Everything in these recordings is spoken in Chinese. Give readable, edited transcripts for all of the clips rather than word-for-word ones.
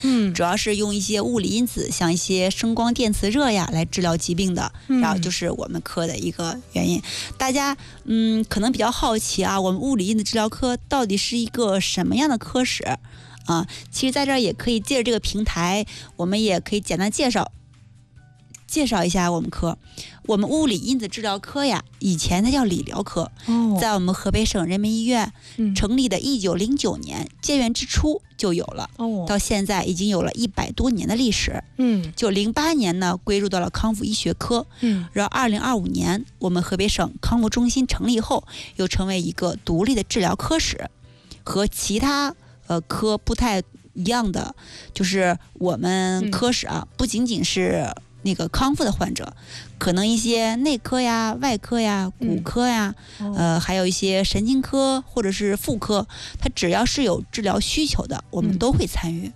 主要是用一些物理因子，像一些声光电磁热呀来治疗疾病的，然后就是我们科的一个原因。大家可能比较好奇啊，我们物理因子治疗科到底是一个什么样的科室啊？其实在这儿也可以借着这个平台，我们也可以简单介绍一下我们科。我们物理因子治疗科呀，以前它叫理疗科，在我们河北省人民医院成立的1909年建院之初就有了，到现在已经有了100多年的历史。就08年呢归入到了康复医学科，然后2025年我们河北省康复中心成立后，又成为一个独立的治疗科室。和其他科不太一样的，就是我们科室啊，不仅仅是那个康复的患者，可能一些内科呀、外科呀、骨科呀，还有一些神经科或者是妇科，它只要是有治疗需求的，我们都会参与。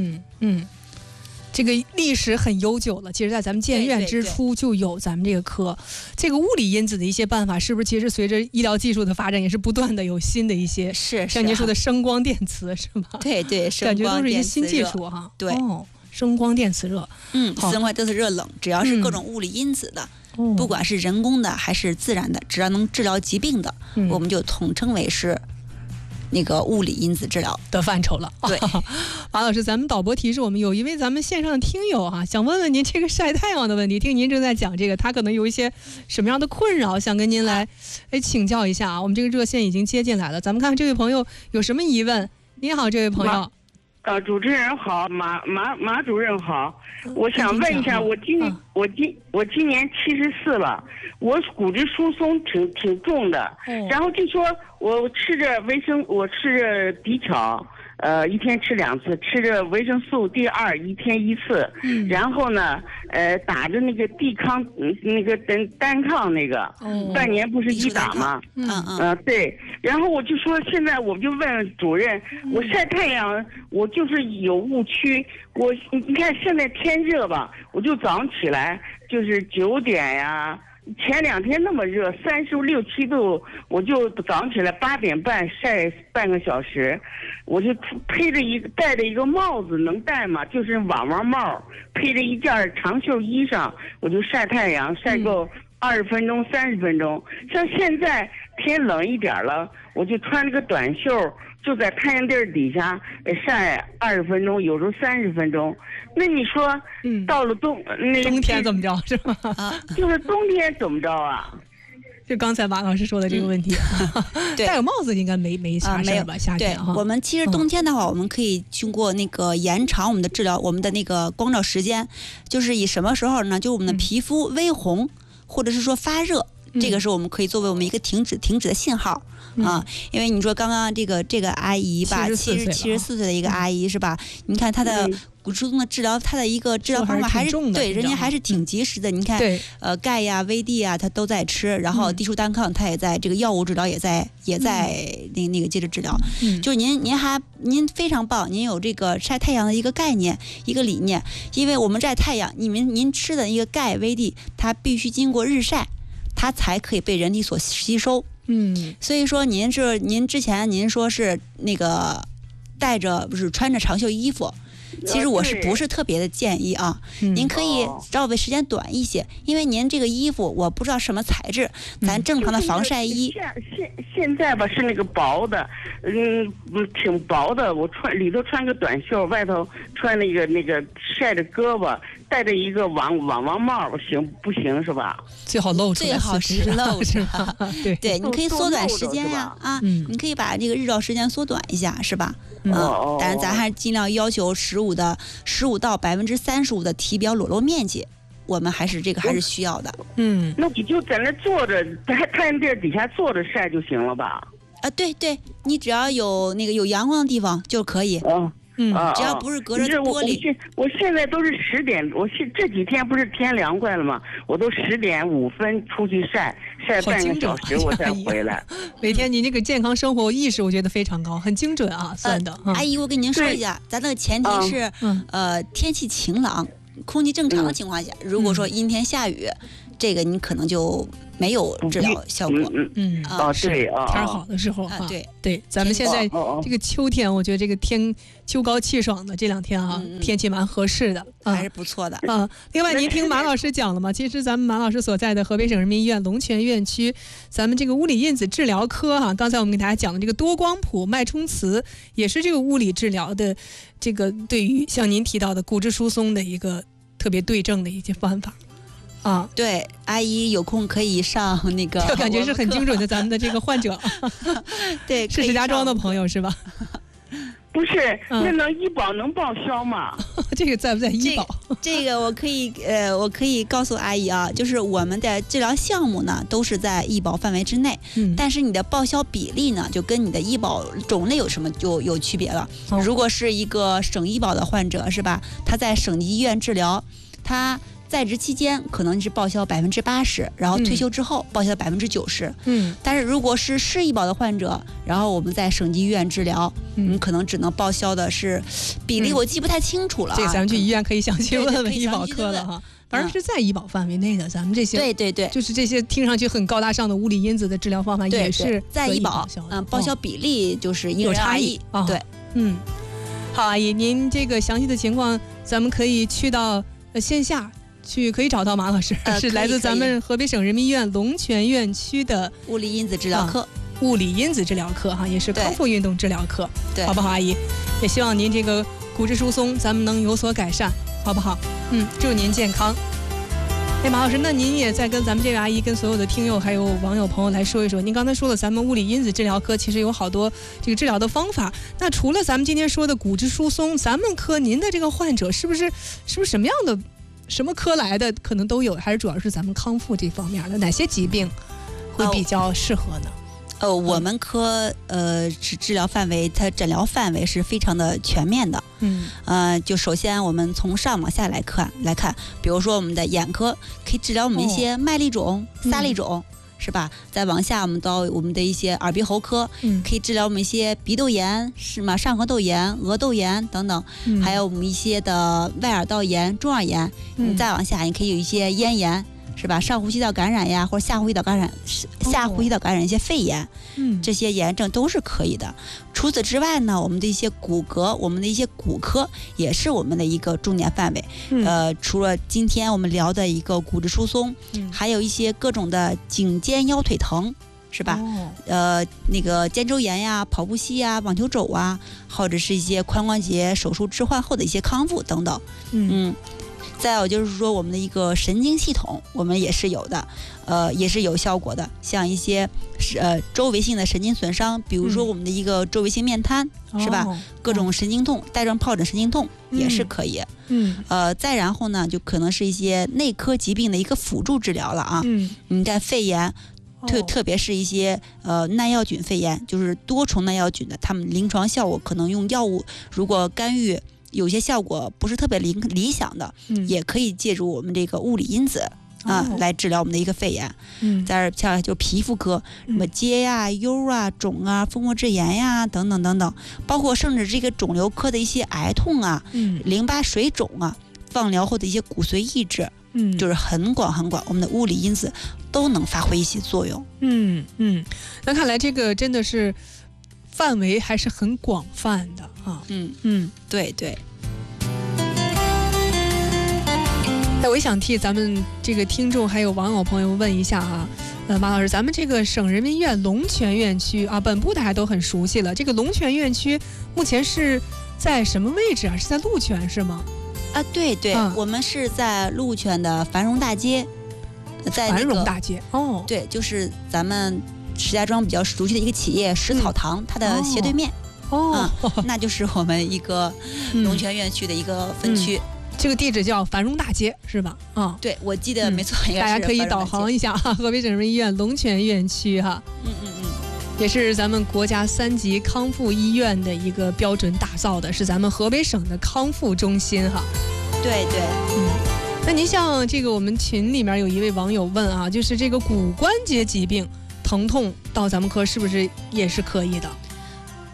这个历史很悠久了，其实在咱们建院之初就有咱们这个科。这个物理因子的一些办法，是不是其实随着医疗技术的发展，也是不断的有新的一些，像您说的声光电磁，是吧？ 对， 感觉都是一些新技术哈。 对。 声光电磁热， 声光电磁热冷，只要是各种物理因子的，不管是人工的还是自然的，只要能治疗疾病的，我们就统称为是那个物理因子治疗的范畴了。 对， 马老师，咱们导播提示我们有一位咱们线上的听友啊，想问问您这个晒太阳的问题，听您正在讲这个，他可能有一些什么样的困扰，想跟您来请教一下啊。我们这个热线已经接进来了，咱们看看这位朋友有什么疑问。你好，这位朋友。 主持人好，马主任好，我想问一下，我今年74了，我骨质疏松挺重的，然后就说我吃着比巧，一天吃2次，吃着维生素 D2一天1次，然后呢，打着那个地抗那个单抗那个，半年不是一打吗？对，然后我就说现在我就问主任，我晒太阳我就是有误区，你看现在天热吧，我就早上起来就是9点呀。前2天那么热，36、7度，我就早上起来8点半晒半个小时，我就戴着一个帽子，能戴吗？就是网帽，配着一件长袖衣裳，我就晒太阳，晒够20分钟、30分钟。像现在天冷一点了，我就穿了个短袖，就在太阳地底下晒20分钟，有时候30分钟。那你说，到了冬天怎么着是吧？ 就是冬天怎么着啊？ 就刚才马老师说的这个问题，戴个帽子应该没啥事吧？夏天对，我们其实冬天的话，我们可以经过那个延长我们的治疗，我们的那个光照时间，就是以什么时候呢？就我们的皮肤微红，或者是说发热。这个是我们可以作为我们一个停止的信号啊，因为你说刚刚这个阿姨吧，74岁的一个阿姨是吧？你看她的骨质疏松的治疗，她的一个治疗方法还是对人家还是挺及时的。你看，钙呀、VD 啊，她都在吃，然后地舒单抗她也在这个药物治疗也在那个接着治疗。就是您非常棒，您有这个晒太阳的一个概念一个理念，因为我们晒太阳，您吃的一个钙 VD 它必须经过日晒。它才可以被人体所吸收，所以说您之前您说是那个不是穿着长袖衣服，其实我是不是特别的建议啊？您可以稍微时间短一些，因为您这个衣服我不知道什么材质，咱正常的防晒衣。 现在吧是那个薄的，挺薄的，我里头穿个短袖，外头穿那个晒着胳膊。戴着一个网帽，不行是吧？ 最好露出来， 最好是露着。对，你可以缩短时间呀，你可以把这个日照时间缩短一下，是吧？当然咱还是尽量要求15到35%的体表裸露面积，我们还是需要的。 那你就在那坐着，在太阳地底下坐着晒就行了吧？ 对，你只要有阳光的地方就可以。只要不是隔着玻璃。 我现在都是10点，这几天不是天凉快了吗？我都10点5分出去晒半个小时，我才回来。 每天您这个健康生活意识，我觉得非常高，很精准啊，算的。 阿姨，我跟您说一下，咱那个前提是，天气晴朗，空气正常的情况下，如果说阴天下雨。 这个你可能就没有治疗效果。 对啊，天好的时候啊，对，咱们现在这个秋天，我觉得这个天秋高气爽的这2天啊，天气蛮合适的， 还是不错的。 另外您听马老师讲了吗？其实咱们马老师所在的河北省人民医院龙泉院区，咱们这个物理因子治疗科哈，刚才我们给大家讲的这个多光谱脉冲磁，也是这个物理治疗的这个对于像您提到的骨质疏松的一个特别对症的一些方法。 对，阿姨有空可以上那个， 我感觉是很精准的，咱们的这个患者， 对， 是石家庄的朋友是吧？ 不是，那能医保能报销吗？ 这个在不在医保？ 这个我可以告诉阿姨啊，就是我们的治疗项目呢都是在医保范围之内，但是你的报销比例呢就跟你的医保种类有什么就有区别了。如果是一个省医保的患者是吧，他在省级医院治疗，他在职期间可能是报销80%，然后退休之后报销90%。但是如果是市医保的患者，然后我们在省级医院治疗，你可能只能报销的是比例，我记不太清楚了。 这个咱们去医院可以详细问问医保科了哈。反正是在医保范围内的，咱们这些对， 就是这些听上去很高大上的物理因子的治疗方法也是在医保，报销比例就是因人而异。对， 好，阿姨，您这个详细的情况，咱们可以去到线下。可以找到马老师，是来自咱们河北省人民医院龙泉院区的物理因子治疗科， 物理因子治疗科哈，也是康复运动治疗科， 对， 好不好，阿姨？也希望您这个骨质疏松咱们能有所改善，好不好？祝您健康。马老师，那您也再跟咱们这位阿姨、跟所有的听友还有网友朋友来说一说，您刚才说了，咱们物理因子治疗科其实有好多这个治疗的方法。那除了咱们今天说的骨质疏松，咱们科您的这个患者是不是什么样的？什么科来的可能都有，还是主要是咱们康复这方面的？哪些疾病会比较适合呢？ 我们科治疗范围，它诊疗范围是非常的全面的。就首先我们从上往下来看，比如说我们的眼科可以治疗我们一些麦粒肿、撒粒肿。是吧？再往下，我们到我们的一些耳鼻喉科，可以治疗我们一些鼻窦炎，是吗？上颌窦炎、额窦炎等等，还有我们一些的外耳道炎、中耳炎。再往下，你可以有一些咽炎，是吧？上呼吸道感染呀，或者下呼吸道感染一些肺炎，这些炎症都是可以的。除此之外呢，我们的一些骨骼，我们的一些骨科也是我们的一个重点范围。除了今天我们聊的一个骨质疏松，还有一些各种的颈肩腰腿疼，是吧？那个肩周炎呀、跑步膝呀、网球肘啊，或者是一些髋关节手术置换后的一些康复等等。再有就是说我们的一个神经系统，我们也是有的，也是有效果的。像一些周围性的神经损伤，比如说我们的一个周围性面瘫，是吧？各种神经痛，带状疱疹神经痛也是可以。再然后呢，就可能是一些内科疾病的一个辅助治疗了啊。你看肺炎。特别是一些耐药菌肺炎，就是多重耐药菌的，他们临床效果可能用药物，如果干预有些效果不是特别理想的，也可以借助我们这个物理因子来治疗我们的一个肺炎。再像就皮肤科，什么疖呀、疣啊、肿啊、蜂窝质炎呀等等等等，包括甚至这个肿瘤科的一些癌痛啊、淋巴水肿啊，放疗后的一些骨髓移植。就是很广，我们的物理因子都能发挥一些作用。 那看来这个真的是范围还是很广泛的啊。 对。 我也想替咱们这个听众还有网友朋友问一下啊，马老师，咱们这个省人民医院龙泉院区啊，本部大家都很熟悉了。这个龙泉院区目前是在什么位置啊？是在鹿泉是吗？ 对，我们是在鹿泉的繁荣大街，在繁荣大街对，就是咱们石家庄比较熟悉的一个企业石草堂，它的斜对面那就是我们一个龙泉院区的一个分区。 这个地址叫繁荣大街是吧？ 对，我记得没错，应该是大家可以导航一下河北省人民医院龙泉院区哈。也是咱们国家3级康复医院的一个标准打造的，是咱们河北省的康复中心哈。 对， 那您像这个我们群里面有一位网友问啊，就是这个骨关节疾病疼痛到咱们科是不是也是可以的？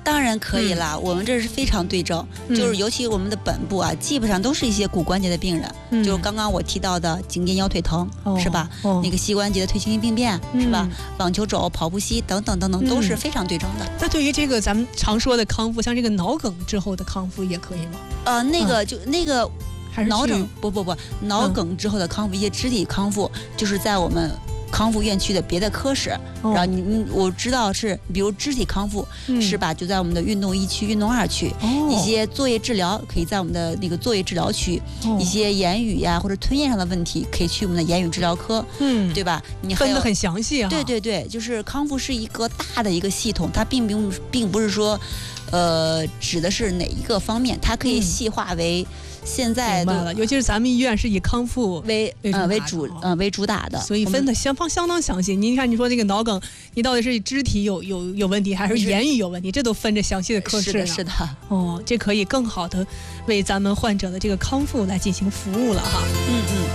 当然可以啦，我们这是非常对症，就是尤其我们的本部啊，基本上都是一些骨关节的病人，就是刚刚我提到的颈肩腰腿疼，是吧？那个膝关节的退行性病变，是吧？网球肘、跑步膝等等等等，都是非常对症的。 那对于这个咱们常说的康复，像这个脑梗之后的康复也可以吗？ 那个脑梗脑嗯梗之后的康复，一些肢体康复，就是在我们康复院区的别的科室，然后我知道是，比如肢体康复，是吧？就在我们的运动1区、运动2区，一些作业治疗可以在我们的那个作业治疗区，一些言语呀或者吞咽上的问题可以去我们的言语治疗科，对吧？你分得很详细啊。 对，就是康复是一个大的一个系统，它并不是说，指的是哪一个方面，它可以细化为。现在明白了，尤其是咱们医院是以康复为主打的， 所以分的相当详细。您看，你说这个脑梗，你到底是肢体有问题，还是言语有问题？这都分着详细的科室呢。 是的。 这可以更好的为咱们患者的这个康复来进行服务了哈。